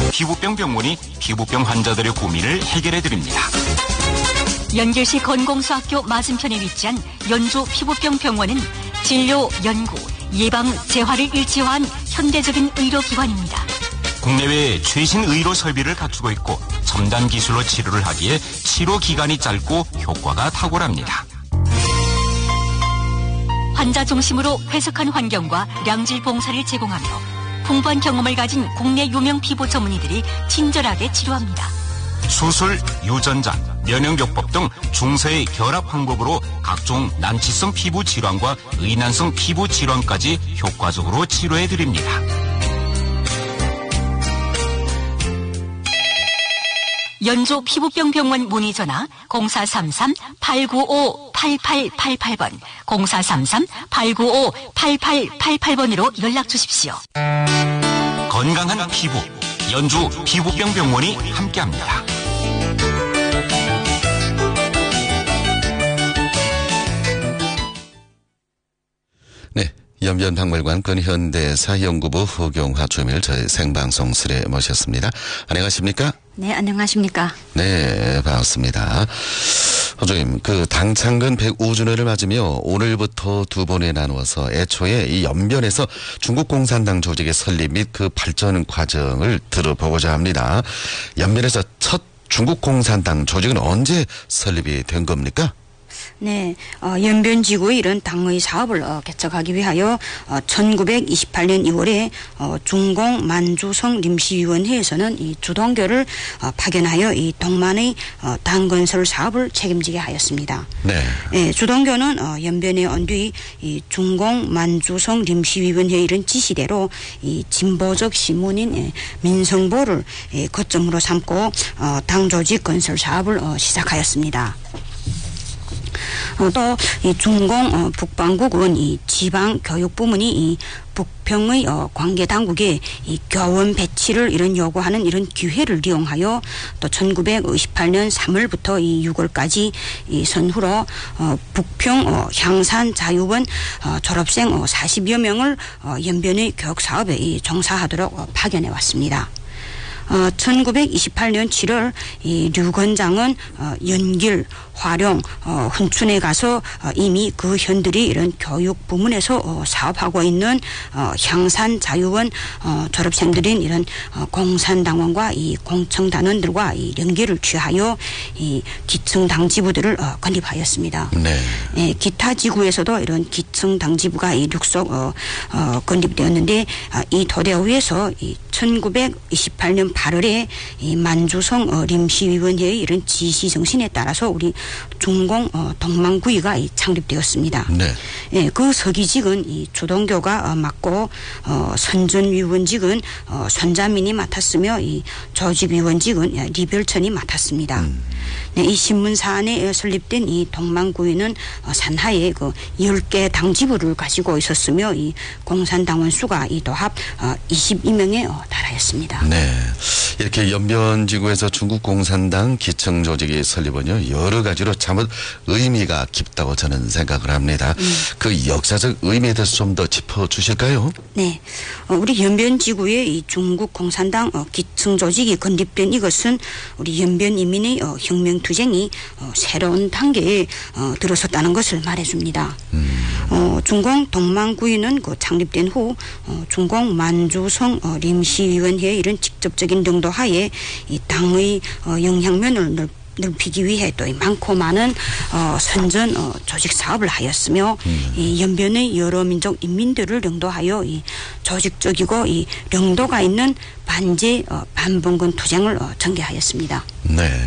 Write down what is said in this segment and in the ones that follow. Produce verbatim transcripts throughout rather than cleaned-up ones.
피부병 병원이 피부병 환자들의 고민을 해결해드립니다. 연결시 건공수학교 맞은편에 위치한 연조 피부병 병원은 진료, 연구, 예방, 재활을 일체화한 현대적인 의료기관입니다. 국내외 최신 의료 설비를 갖추고 있고 첨단 기술로 치료를 하기에 치료 기간이 짧고 효과가 탁월합니다. 환자 중심으로 쾌적한 환경과 량질 봉사를 제공하며 풍부한 경험을 가진 국내 유명 피부 전문의들이 친절하게 치료합니다. 수술, 유전자, 면역요법 등 중서의 결합 방법으로 각종 난치성 피부 질환과 의난성 피부 질환까지 효과적으로 치료해드립니다. 연조 피부병 병원 문의 전화 공사삼삼 팔구오 팔팔팔팔 번 공사삼삼 팔구오 팔팔팔팔 번으로 연락 주십시오. 건강한 피부, 연주 피부병 병원이 함께합니다. 네, 연변박물관 근현대사 연구부 허경화 주임을 저희 생방송실에 모셨습니다. 안녕하십니까? 네, 안녕하십니까? 네, 반갑습니다. 허주임, 그 당창근 백오 주년을 맞으며 오늘부터 두 번에 나누어서 애초에 이 연변에서 중국 공산당 조직의 설립 및 그 발전 과정을 들어보고자 합니다. 연변에서 첫 중국 공산당 조직은 언제 설립이 된 겁니까? 네, 어, 연변지구의 이런 당의 사업을 어, 개척하기 위하여 어, 천구백이십팔 년 이월에 어, 중공 만주성 림시위원회에서는 이 주동교를 어, 파견하여 이 동만의 어, 당 건설 사업을 책임지게 하였습니다. 네. 예, 주동교는 어, 연변에 온 뒤 이 중공 만주성 림시위원회 이런 지시대로 이 진보적 신문인 예, 민성보를 예, 거점으로 삼고 어, 당 조직 건설 사업을 어, 시작하였습니다. 어, 또, 이 중공, 어, 북방국은 이 지방 교육 부문이 이 북평의 어, 관계 당국에 이 교원 배치를 이런 요구하는 이런 기회를 이용하여 또 천구백이십팔 년 삼월부터 이 유월까지 이 선후로 어, 북평 어, 향산 자유원 어, 졸업생 어, 사십여 명을 어, 연변의 교육 사업에 이 종사하도록 어, 파견해 왔습니다. 어, 천구백이십팔 년 칠월 이 류건장은 어, 연길, 화룡, 어, 훈춘에 가서 어, 이미 그 현들이 이런 교육 부문에서 어, 사업하고 있는 어, 향산 자유원 어, 졸업생들인 이런 어, 공산당원과 이 공청단원들과 이 연계를 취하여 이 기층당 지부들을 어, 건립하였습니다. 네. 예, 기타 지구에서도 이런 기층당 지부가 이 육속 어, 어, 건립되었는데 아, 이 토대 위에서 이 천구백이십팔 년 팔월에 이 만주성 어, 림시위원회의 이런 지시 정신에 따라서 우리 중공 어, 동만구의가 이 창립되었습니다. 네. 예, 그 서기직은 이 주동교가 어, 맡고 어, 선전위원직은 어, 손자민이 맡았으며 이 조직위원직은 리별천이 맡았습니다. 음. 네, 이 신문사안에 설립된 이 동만구의는 어, 산하에 그 열 개 당지부를 가지고 있었으며 이 공산당원 수가 이 도합 어, 이십이 명에 어, 달하였습니다. 네. 이렇게 연변지구에서 중국 공산당 기층 조직이 설립은요, 여러 가지로 참 의미가 깊다고 저는 생각을 합니다. 음. 그 역사적 의미에 대해서 좀 더 짚어주실까요? 네. 어, 우리 연변지구에 이 중국 공산당 어, 기층 조직이 건립된 이것은 우리 연변 인민의 어, 혁명투쟁이 어, 새로운 단계에 어, 들어섰다는 것을 말해줍니다. 음. 어, 중공 동만구의는 그 창립된 후 어, 중공 만주성 어, 림시위원회 이런 직접적인 영도하에 이 당의 어, 영향면을 넓 넓히기 위해 또 많고 많은 어, 선전 어, 조직 사업을 하였으며 음. 이 연변의 여러 민족 인민들을 영도하여 이 조직적이고 이 명도가 있는 반제 어, 반봉건 투쟁을 어, 전개하였습니다. 네,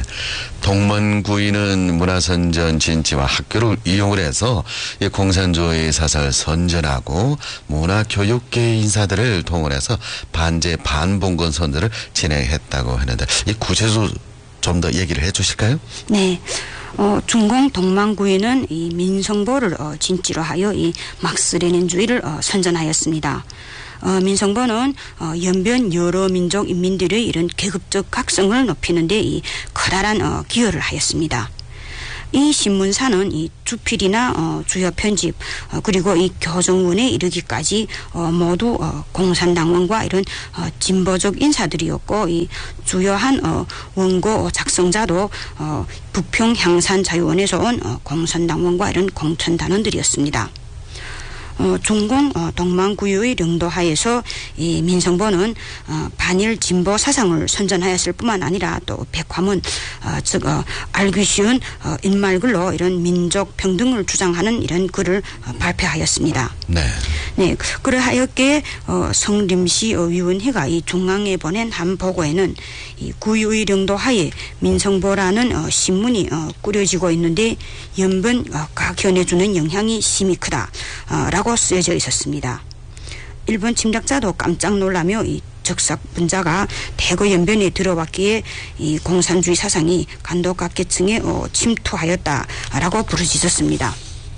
동만구의는 문화선전 진지와 학교를 이용을 해서 이 공산주의 사상을 선전하고 문화교육계 인사들을 동원해서 반제 반봉건 선전을 진행했다고 하는데 이 구체적으로 좀 더 얘기를 해 주실까요? 네. 어, 중공 동만구의는 이 민성보를 어, 진지로 하여 이 막스레닌주의를 어, 선전하였습니다. 어, 민성보는 어, 연변 여러 민족 인민들의 이런 계급적 각성을 높이는 데 이 커다란 어, 기여를 하였습니다. 이 신문사는 이 주필이나 어, 주요 편집 어, 그리고 이 교정원에 이르기까지 어, 모두 어, 공산당원과 이런 어, 진보적 인사들이었고 이 주요한 어, 원고 작성자도 어, 부평 향산자유원에서 온 어, 공산당원과 이런 공천단원들이었습니다. 어, 중공 어, 동만구유의領導하에서 이 민성보는 어, 반일 진보 사상을 선전하였을 뿐만 아니라 또 백화문 어, 즉 어, 알기 쉬운 어, 인말글로 이런 민족 평등을 주장하는 이런 글을 어, 발표하였습니다. 네. 네, 그러하였기에 어, 성림시 어, 위원회가 이 중앙에 보낸 한 보고에는 이 구유의領導하에 민성보라는 어, 신문이 어, 꾸려지고 있는데 연변 어, 각현에 주는 영향이 심히 크다. 어, 라고 쓰여져 있었습니다. 일본 침략자도 깜짝 놀라며 이 적석 문자가 대거 연변에 들어왔기에 이 공산주의 사상이 간도각계층에 어, 침투하였다라고 부르짖었습니다.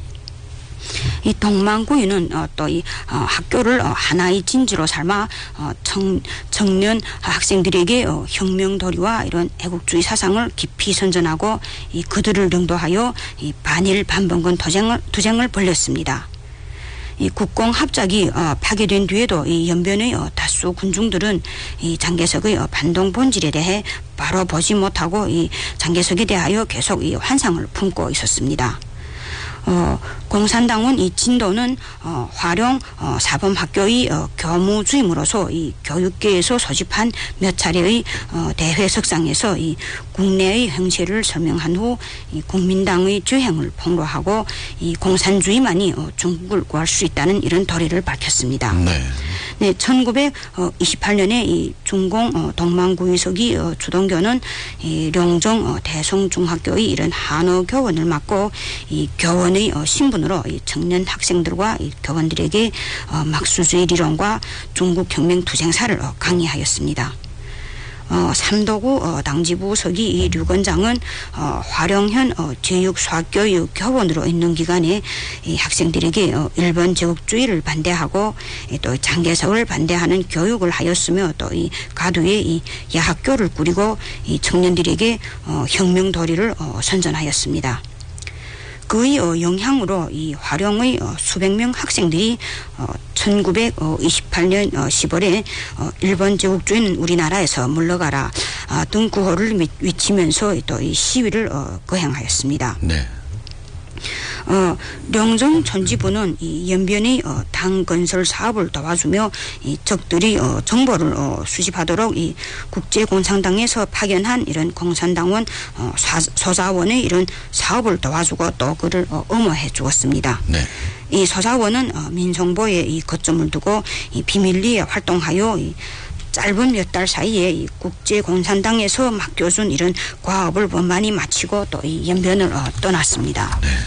이 동만구유는 어, 또 이 어, 학교를 어, 하나의 진지로 삼아 어, 청, 청년 학생들에게 어, 혁명도리와 이런 애국주의 사상을 깊이 선전하고 이 그들을領導하여 이 반일 반봉건 투쟁을, 투쟁을 벌였습니다. 이 국공 합작이 어, 파괴된 뒤에도 이 연변의 어, 다수 군중들은 이 장개석의 어, 반동 본질에 대해 바로 보지 못하고 이 장개석에 대하여 계속 이 환상을 품고 있었습니다. 어, 공산당원 이 진도는 어, 화룡 어, 사범학교의 어, 교무주임으로서 이 교육계에서 소집한 몇 차례의 어, 대회석상에서 이 국내의 형세를 설명한 후 이 국민당의 죄행을 폭로하고 이 공산주의만이 어, 중국을 구할 수 있다는 이런 도리를 밝혔습니다. 네. 네, 천구백이십팔 년에 이 중공 어, 동만구의석이 어, 주동교는 이 룡정 어, 대성중학교의 이런 한어 교원을 맡고 이 교원의 어, 신분으로 이 청년 학생들과 이 교원들에게 어, 막수주의 리론과 중국 혁명 투쟁사를 어, 강의하였습니다. 어, 삼도구 어, 당지부석이 이 류건장은 어, 화룡현 어, 제육수학교육 교원으로 있는 기간에 이 학생들에게 어, 일본 제국주의를 반대하고 이 또 장개석을 반대하는 교육을 하였으며 또 이 가두에 이 야학교를 꾸리고 이 청년들에게 어, 혁명도리를 어, 선전하였습니다. 그의 어, 영향으로 이 화룡의 어, 수백 명 학생들이 어, 천구백이십팔 년 어, 시월에 어, 일본 제국주의는 우리나라에서 물러가라 어, 등 구호를 외치면서 또 이 시위를 어, 거행하였습니다. 네. 어, 령정 천지부는 이 연변의 어, 당 건설 사업을 도와주며 이 적들이 어, 정보를 어, 수집하도록 이 국제공산당에서 파견한 이런 공산당원 어, 사, 소자원의 이런 사업을 도와주고 또 그를 어, 엄호해 주었습니다. 네. 이 소자원은 어, 민성보에 이 거점을 두고 이 비밀리에 활동하여 이 짧은 몇 달 사이에 이 국제공산당에서 맡겨준 이런 과업을 원만히 마치고 또 이 연변을 어, 떠났습니다. 네.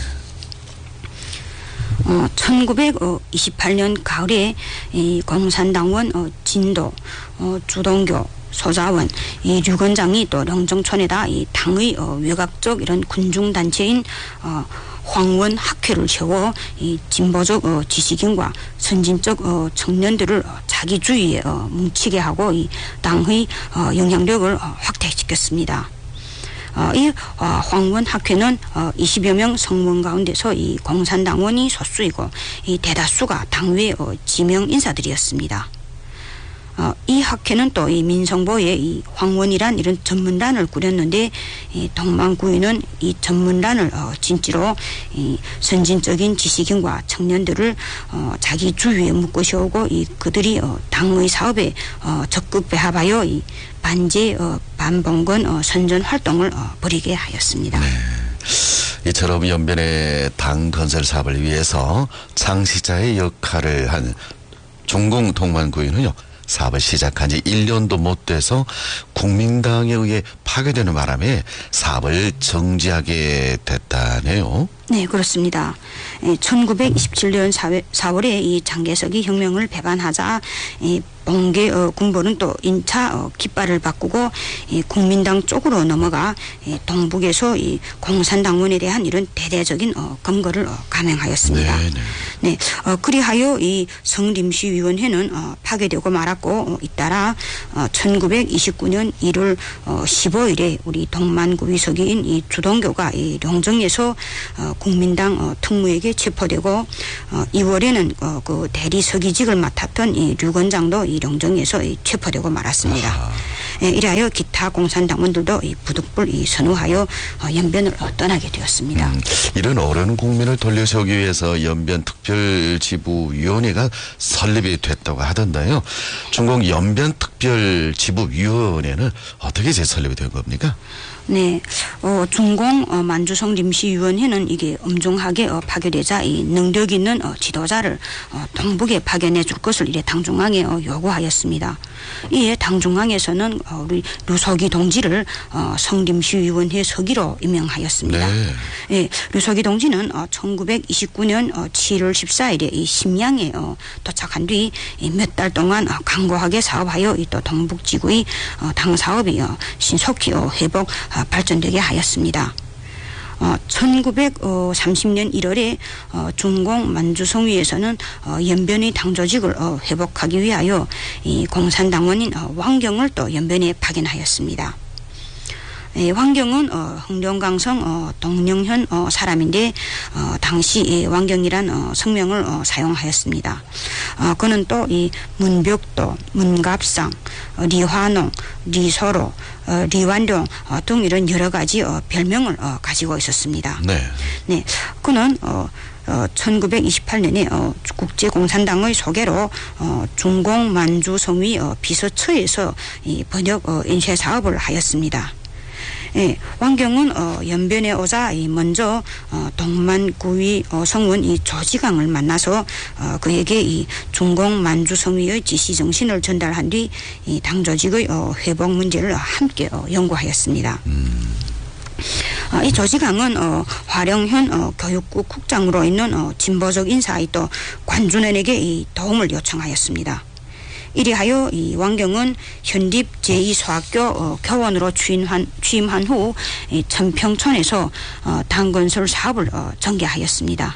어, 천구백이십팔 년 가을에 이 공산당원 어, 진도, 어, 주동교, 소자원, 이 류건장이 또 령정촌에다 이 당의 어, 외곽적 이런 군중단체인 어, 황원 학회를 세워 이 진보적 어, 지식인과 선진적 어, 청년들을 어, 자기주의에 어, 뭉치게 하고 이 당의 어, 영향력을 어, 확대시켰습니다. 어, 이 어, 황원 학회는 어, 이십여 명 성원 가운데서 이 공산당원이 소수이고 이 대다수가 당외 어, 지명 인사들이었습니다. 어, 이 학회는 또 이 민성보에 이 황원이란 이런 전문단을 꾸렸는데 이 동만구유는 이 전문단을 어, 진지로 이 선진적인 지식인과 청년들을 어, 자기 주위에 묶어 세우고 이 그들이 어, 당의 사업에 어, 적극 배합하여 이 반제 어, 반봉건 어, 선전 활동을 어, 벌이게 하였습니다. 네. 이처럼 연변의 당 건설 사업을 위해서 창시자의 역할을 한 중공 동만구유는요. 사업을 시작한 지 일 년도 못 돼서 국민당에 의해 파괴되는 바람에 사업을 정지하게 됐다네요. 네, 그렇습니다. 천구백이십칠 년 사월에 이 장개석이 혁명을 배반하자 이 봉계 어, 군부는 또 인차 어, 깃발을 바꾸고 이 국민당 쪽으로 넘어가 이 동북에서 이 공산당원에 대한 이런 대대적인 어, 검거를 어, 감행하였습니다. 네, 네. 네, 어, 그리하여 이 성림시위원회는 어, 파괴되고 말았고 어, 잇따라 어, 천구백이십구 년 일월 어, 십오 십오 일에 우리 동만구의 서기인 이 주동교가 이 룡정에서 어, 국민당 어, 특무에게 체포되고 어, 이월에는 어, 그 대리 서기직을 맡았던 이 류건장도 이 룡정에서 이 체포되고 말았습니다. 아. 예, 이래하여 기타 공산당원들도 이 부득불 이 선우하여 어, 연변을 어, 떠나게 되었습니다. 음, 이런 어려운 국민을 돌려세우기 위해서 연변특별지부위원회가 설립이 됐다고 하던데요. 중공 연변특별지부위원회는 어떻게 재설립이 된 겁니까? 네, 어, 중공 어, 만주성 림시위원회는 이게 엄중하게 어, 파견되자 이 능력 있는 어, 지도자를 어, 동북에 파견해 줄 것을 이래 당중앙에 어, 요구하였습니다. 이에 당중앙에서는 어, 우리 류석이 동지를 어, 성림시위원회 서기로 임명하였습니다. 네. 예, 류석이 동지는 어, 천구백이십구 년 어, 칠월 십사일에 이 심양에 어, 도착한 뒤 몇 달 동안 어, 강고하게 사업하여 이 또 동북지구의 어, 당 사업이 어, 신속히 어, 회복 어, 발전되게 하였습니다. 어, 천구백삼십 년 일월에 어, 중공 만주성위에서는 어, 연변의 당조직을 어, 회복하기 위하여 이 공산당원인 어, 왕경을 또 연변에 파견하였습니다. 예, 왕경은 어, 흥룡강성 어, 동령현 어, 사람인데 어, 당시 예, 왕경이란 어, 성명을 어, 사용하였습니다. 어, 그는 또 이 문벽도, 문갑상, 어, 리화농, 리소로, 어, 리완룡 어, 등 이런 여러 가지 어, 별명을 어, 가지고 있었습니다. 네. 네, 그는 어, 어, 천구백이십팔 년에 어, 국제공산당의 소개로 어, 중공 만주성위 어, 비서처에서 이 번역 어, 인쇄 사업을 하였습니다. 예, 왕경은 어, 연변에 오자 이 먼저 어, 동만구의 어, 성원 이 조지강을 만나서 어, 그에게 이 중공 만주성위의 지시 정신을 전달한 뒤 이 당조직의 어, 회복 문제를 함께 어, 연구하였습니다. 음. 어, 이 조지강은 어, 화령현 어, 교육부 국장으로 있는 어, 진보적 인사의 또 관준원에게 이 도움을 요청하였습니다. 이리하여 이 왕경은 현립 제이 소학교 어, 교원으로 취임한, 취임한 후 이 천평촌에서 어, 당건설 사업을 어, 전개하였습니다.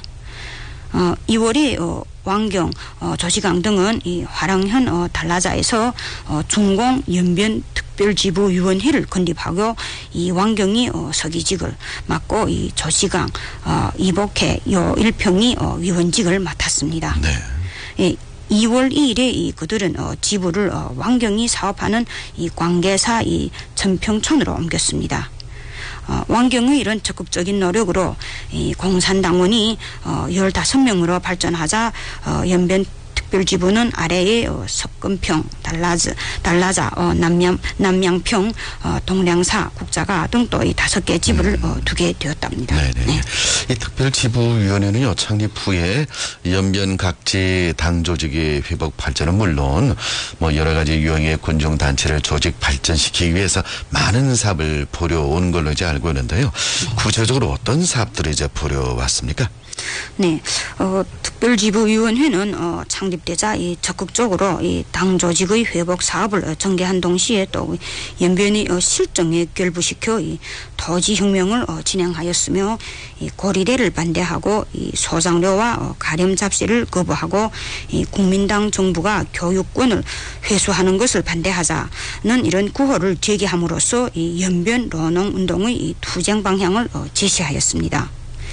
어, 이월에 어, 왕경, 어, 조지강 등은 이 화랑현 어, 달라자에서 어, 중공 연변 특별지부위원회를 건립하고 이 왕경이 어, 서기직을 맡고 이 조지강, 어, 이복회, 요일평이 어, 위원직을 맡았습니다. 네. 예, 이월 이일에 이 그들은 어, 지부를 어, 왕경이 사업하는 이 광계사 이 천평촌으로 옮겼습니다. 어, 왕경의 이런 적극적인 노력으로 이 공산당원이 어, 열다섯 명으로 발전하자 어, 연변 특별지부는 아래에 어, 석금평, 달라즈, 달라자, 어, 남양, 남양평, 어, 동량사, 국자가 등 또 이 다섯 개 지부를 음. 어, 두게 되었답니다. 네네. 네. 이 특별지부위원회는요 창립 후에 연변 각지 당 조직의 회복 발전은 물론 뭐 여러 가지 유형의 군중 단체를 조직 발전시키기 위해서 많은 사업을 벌여온 걸로 이제 알고 있는데요. 구체적으로 어떤 사업들을 이제 벌여왔습니까? 네, 어, 특별지부위원회는 어, 창립되자 이 적극적으로 이 당 조직의 회복 사업을 어, 전개한 동시에 또 연변이 어, 실정에 결부시켜 이 토지혁명을 어, 진행하였으며 이 고리대를 반대하고 이 소장료와 어, 가렴 잡세를 거부하고 이 국민당 정부가 교육권을 회수하는 것을 반대하자는 이런 구호를 제기함으로써 이 연변 노농 운동의 이 투쟁 방향을 어, 제시하였습니다.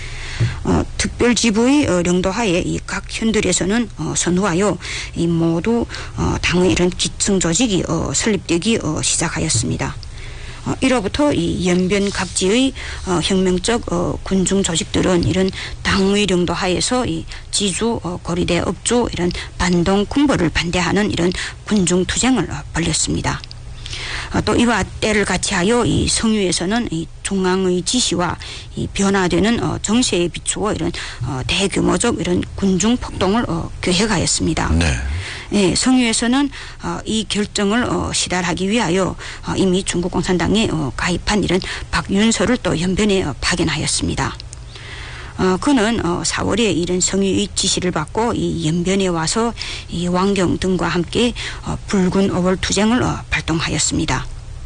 어, 특별지부의 어,領導하에 이 각 현들에서는 어, 선후하여 이 모두 어, 당의 이런 기층 조직이 어, 설립되기 어, 시작하였습니다. 어, 이로부터 이 연변 각지의 어, 혁명적 어, 군중 조직들은 이런 당의領導하에서 이 지주, 어, 고리대 업주 이런 반동 군벌을 반대하는 이런 군중 투쟁을 어, 벌였습니다. 어, 또 이와 때를 같이하여 이 성유에서는 이 중앙의 지시와 이 변화되는 어, 정세에 비추어 이런 어, 대규모적 이런 군중 폭동을 어, 계획하였습니다. 네. 예, 성유에서는 어, 이 결정을 어, 시달하기 위하여 어, 이미 중국 공산당에 어, 가입한 이런 박윤서를 또 연변에 어, 파견하였습니다. 어, 그는 어, 사월에 이런 성유의 지시를 받고 이 연변에 와서 이 왕경 등과 함께 어, 붉은 오월 투쟁을 어, 발동하였습니다.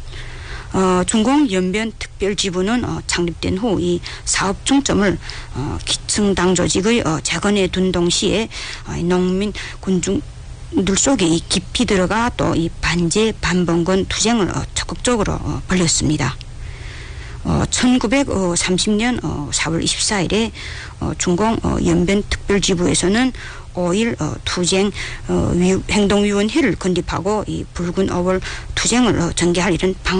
어, 중공 연변 특별지부는 어, 창립된 후 이 사업 중점을 어, 기층 당 조직의 어, 재건에 둔 동시에 어, 농민 군중 들 속에 이 깊이 들어가 또 이 반제 반봉건 투쟁을 어, 적극적으로 어, 벌였습니다. 어, 천구백삼십 년 어, 사월 이십사일에 어, 중공 어, 연변 특별지부에서는 오일 어, 투쟁 어, 위, 행동위원회를 건립하고 이 붉은 오월 투쟁을 어, 전개할 이런 방